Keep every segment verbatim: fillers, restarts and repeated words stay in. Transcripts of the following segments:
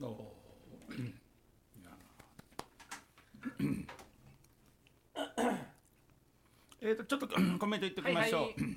おえーとちょっとコメント言っておきましょう、はいはい、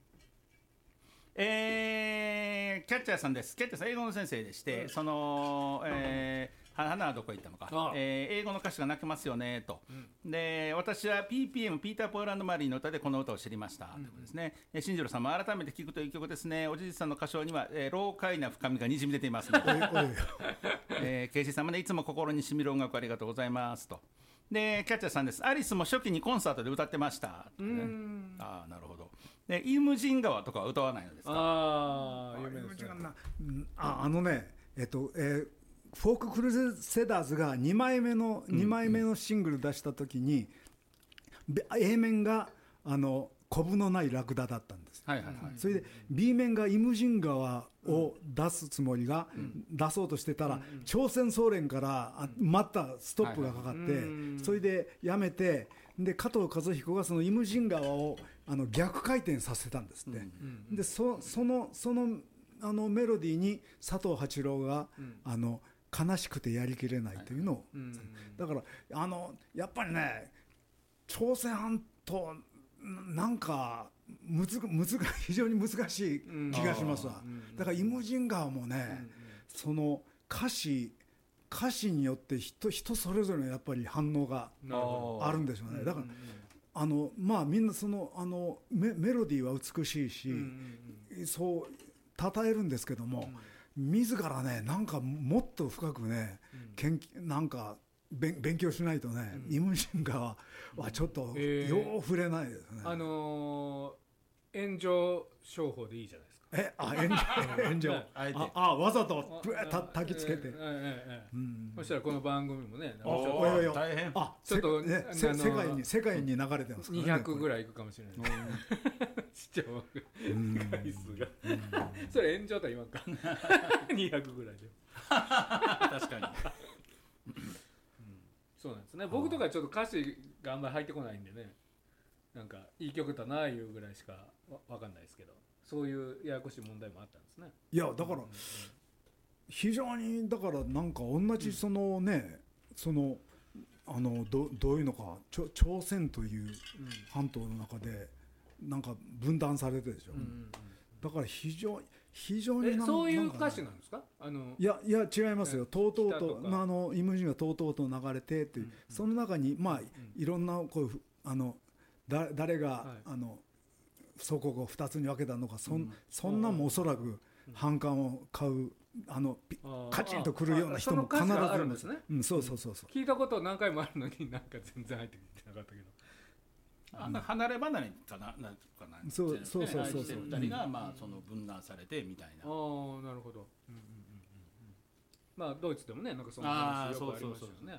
えー、キャッチャーさんです。キャッチャーさん英語の先生でして、うん、その、えー花はどこ行ったのか、えー、英語の歌詞が泣けますよねと、うん、で私は ピーピーエム ピーター・ポーランド・マリーの歌でこの歌を知りました、うん、ということですね。進次郎さんも改めて聴くという曲ですね。おじいさんの歌唱には、えー、老快な深みがにじみ出ていますのでえー、ケイシーさんもねいつも心にしみる音楽ありがとうございますと。でキャッチャーさんです。アリスも初期にコンサートで歌ってましたと、ね、うんあなるほど。でイムジン川とかは歌わないのですか。 ああ有名ですね。ああのねえっとえーフォーククルセダーズがにまいめのにまいめのシングル出した時に、うんうん、A 面があのコブのないラクダだったんです、はいはいはい、それで B 面がイムジン川を出すつもりが、うん、出そうとしてたら、うん、朝鮮総連からまたストップがかかって、はいはい、それでやめてで加藤和彦がそのイムジン川をあの逆回転させたんですって、うんうん、で そ, そのそのあのメロディーに佐藤八郎が、うん、あの悲しくてやりきれないというのを、はいうん、だからあのやっぱりね朝鮮半島なんかむずむず非常に難しい気がしますわ、うん、だからイムジン川もね、うん、その歌詞歌詞によって人人それぞれのやっぱり反応があるんでしょうね。だからあのまあみんなそのあの メ, メロディーは美しいし、うんうん、そう称えるんですけども、うん自らねなんかもっと深くね、うん、研究なんか勉強しないとね、うん、イムジン川はちょっとよう触れないですね、 えー、あのー、炎上商法でいいじゃないですか。 えあ炎上炎上ああわざとぶたたきつけて、えーえーえーうん、 そしたらこの番組もねあおいおい大変あちょっと、ね、世界に世界に流れてますからね。 にひゃくぐらいいくかもしれない視聴回数がそれ炎上とは言わんかにひゃくぐらいで確かに、 うん、そうなんですね。僕とかちょっと歌詞があんまり入ってこないんでねなんかいい曲だないうぐらいしかわかんないですけどそういうややこしい問題もあったんですね。 いやだから、うん、非常にだからなんか同じそのね、うん、そのあの ど, どういうのか朝鮮という半島の中でなんか分断されてるでしょ、うんうんうん、だから非常に非常になんそういう歌詞なんですか。あのいやいや違いますよ。とうとうと、まあ、あのイムジンがとうとうと流れてっていう、うんうん、その中にまあ、うん、いろんなこうあのだ誰が、はい、あの祖国をふたつに分けたのか そ,、うん、そんなんもおそらく反感を買うあのカチンとくるような人も必ずあるんですね、 うん、そうそうそうそう聞いたこと何回もあるのになんか全然入ってきてなかったけどあの離れ離れかななんかなそうそうそうそうそうふたりがまあその分断されてみたいな。 ああなるほど、うんうんうんうん、まあドイツでもねなんかその話よくありましたよね。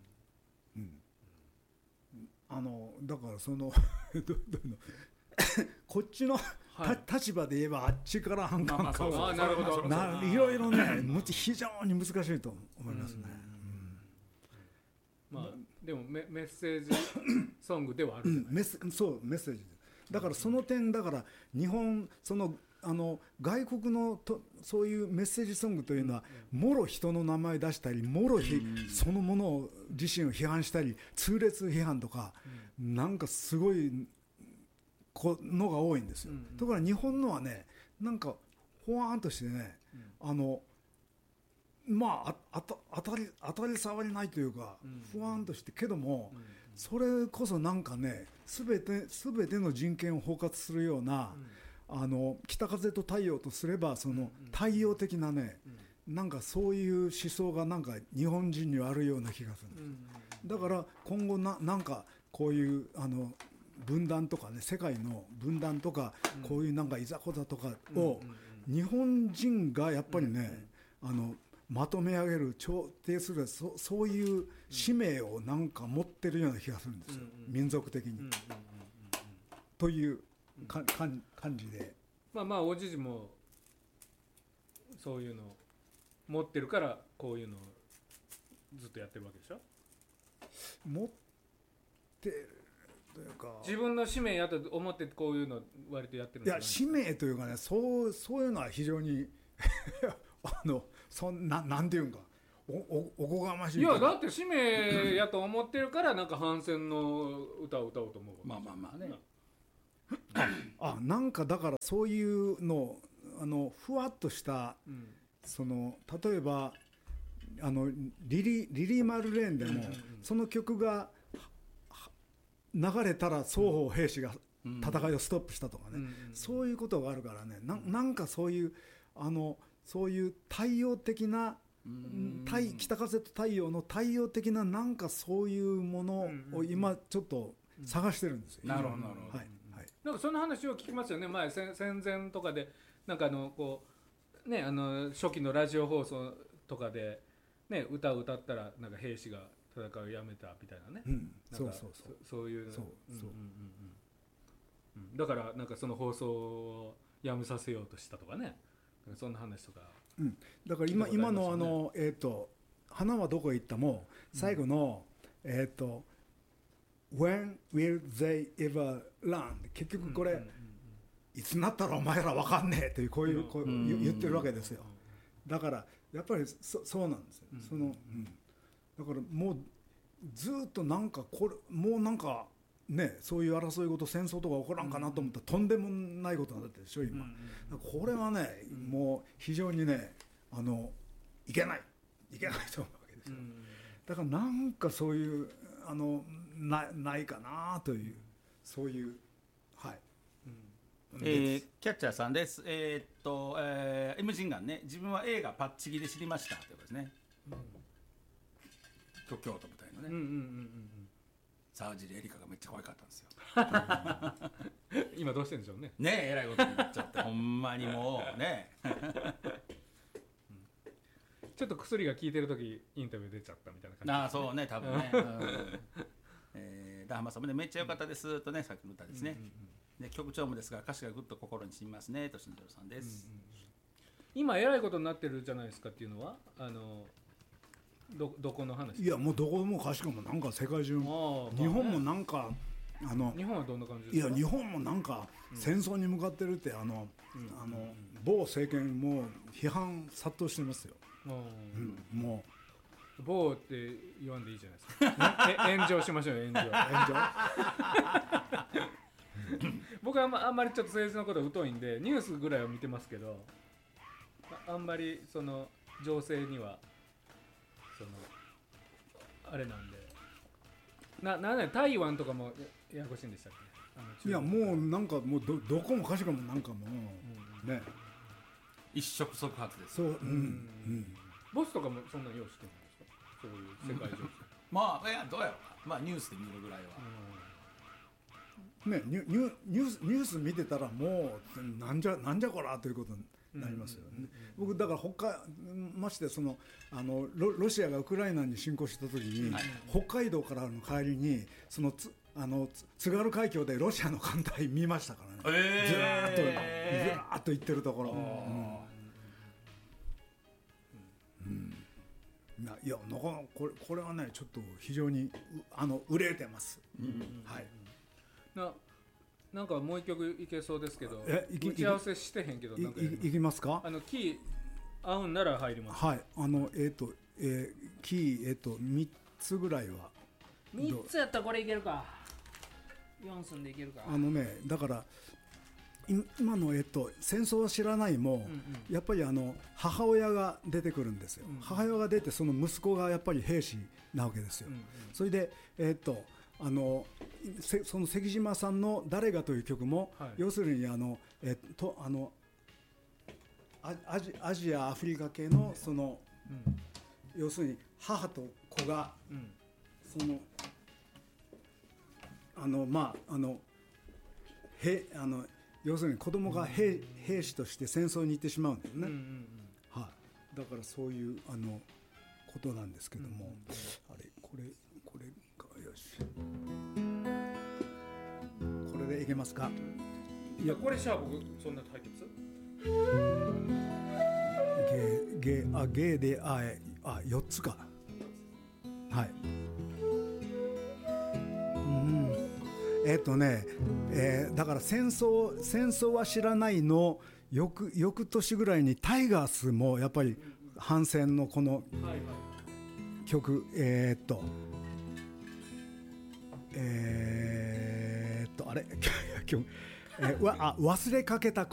あのだからそのどどのこっちの、はい、立場で言えばあっちから反感買う、まあまあ、 あなるほどないろいろね非常に難しいと思いますね。 うんうん、まあでも メ, メッセージソングではあるじゃないですか、 うん、メッそうメッセージだからその点だから日本そのあの外国のとそういうメッセージソングというのは、うん、もろ人の名前出したりもろ、うん、そのものを自身を批判したり痛烈批判とか、うん、なんかすごいのが多いんですよ、うんうん、だから日本のはねなんかほわーんとしてね、うん、あのまああた当たり当たり障りないというか、うん、ふわーんとしてけども、うんうん、それこそなんかね全て全ての人権を包括するような、うん、あの北風と太陽とすればその太陽的なね、うん、なんかそういう思想がなんか日本人にはあるような気がするんです、うん、だから今後 な, なんかこういうあの分断とかね世界の分断とか、うん、こういうなんかいざこざとかを、うん、日本人がやっぱりね、うん、あのまとめ上げる調停する そ, そういう使命をなんか持ってるような気がするんですよ、うん、民族的に、うん、というかかん感じでまあまあおじじもそういうのを持ってるからこういうのをずっとやってるわけでしょ。 持ってるというか自分の使命やと思ってこういうの割とやってるんですか。いや使命というかねそう、そういうのは非常にあのそんななんていうんかおおおこがましい。 いやだって使命やと思ってるからなんか反戦の歌を歌おうと思う。 まあまあまあね。 あなんかだからそういうのあのふわっとした、うん、その例えばあのリリリリー・マルレーンでも、うんうんうん、その曲が流れたら双方兵士が戦いをストップしたとかね、うんうんうん、そういうことがあるからね な, なんかそういうあのそういう太陽的な太北風と太陽の太陽的ななんかそういうものを今ちょっと探してるんですよ。 なるほどなるほど。 はいはい、なんかその話を聞きますよね。前戦前とかでなんかあのこうねあの初期のラジオ放送とかでね歌を歌ったらなんか兵士が戦いをやめたみたいなね。 うん、そうそうそうそういうそうそう、 うんうんうん、だからなんかその放送をやめさせようとしたとかね。そんな話とか。 うん、だから 今, 今のあの、えー、と花はどこへ行ったも最後の、うんえー、と When will they ever learn 結局これ、うんうんうんうん、いつになったらお前ら分かんねえというこういう、こういう言ってるわけですよ。だからやっぱり そ, そうなんですよ、うんそのうん、だからもうずっとなんかこれもうなんかね、そういう争い事戦争とか起こらんかなと思ったら、うん、とんでもないことになってるでしょ今、うん、これはね、うん、もう非常にねあのいけないいけないと思うわけですよ、うん、だからなんかそういうあの な, ないかなというそういうはい、 うんえー、キャッチャーさんです。えー、っと、えー、エムジンガンね自分は映画パッチギで知りましたということですね、うん、京都舞台のね、うんうんうんうん沢尻エリカがめっちゃ可愛かったんですよ今どうしてるんでしょうね。 ねえ、えらいことになっちゃってほんまにもうね、うん、 ちょっと薬が効いてる時インタビュー出ちゃったみたいな感じ、ね、 ああそうね多分ね、うんえー、ダハマさんもねめっちゃ良かったですとねさっきの歌ですね、うんうんうん、で曲調もですが歌詞がぐっと心に染みますねと新庄さんです、うんうん、 今えらいことになってるじゃないですかっていうのはあのど, どこの話？ いやもうどこもかしこもなんか世界中、あ、日本もなんかあの日本はどんな感じですか？ いや日本もなんか戦争に向かってるってあの、うん、あの、うん、某政権も批判殺到してますよ、うん、もう某って言わんでいいじゃないですか炎上しましょうよ炎上炎上僕はあん ま, あんまりちょっと政治のこと疎いんでニュースぐらいは見てますけど あ, あんまりその情勢にはそのあれなんでななんで台湾とかもややこしいんでしたっけ？あのいやもうなんかもう ど, どこもかしこもなんかもう、うんうん、ね一触即発です。 そう、うんうん、 ボスとかもそんなに用意してるんですか？そういう世界情勢まあいやどうやろうまあニュースで見るぐらいは、 うんね、ニュ, ニ, ュニ, ュースニュース見てたらもうなんじゃなんじゃこらということになりますよね、うんうんうん、僕だから北ましてそのあの ロ, ロシアがウクライナに侵攻した時に、はい、北海道からの帰りにそのつあの津軽海峡でロシアの艦隊見ましたからね、えー、ずらーっとずらーっと行ってるところ、うんうんうん、ないやなかなかこれこれはねちょっと非常にあの憂えてます、うんうん、はいななんかもう一曲いけそうですけど打ち合わせしてへんけどなんか い, い, いきますか？ あのキー合うんなら入ります。 はいあのえっ、ー、と、えー、キーえっ、ー、とみっつぐらいはみっつやったらこれいけるかよん寸でいけるか。 あのねだから今の、えっと、戦争は知らないも、うんうん、やっぱりあの母親が出てくるんですよ、うんうん、母親が出てその息子がやっぱり兵士なわけですよ、うんうん、それでえっとあのその関島さんの誰がという曲も、はい、要するにあの、えっと、あのア, ア, ジアジアアフリカ系のその、うん、要するに母と子が、うん、そのあのまああのへあの要するに子供が 兵,、うん、兵士として戦争に行ってしまうんですね、うんうんうんはい、だからそういうあのことなんですけども、うんうん、あれこれこれかよしこれでいけますか？ いやこれシャー僕そんな対決ゲーあゲーでああよっつかはいうんえっとね、えー、だから戦争戦争は知らないの翌翌年ぐらいにタイガースもやっぱり反戦のこのはいはい曲、えー、っとえー、っとあれ今日、えー、わあ忘れかけた